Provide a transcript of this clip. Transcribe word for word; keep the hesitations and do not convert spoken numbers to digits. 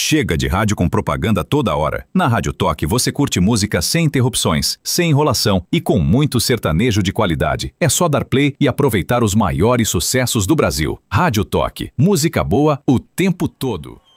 Chega de rádio com propaganda toda hora. Na Rádio Toque você curte música sem interrupções, sem enrolação e com muito sertanejo de qualidade. É só dar play e aproveitar os maiores sucessos do Brasil. Rádio Toque, música boa o tempo todo.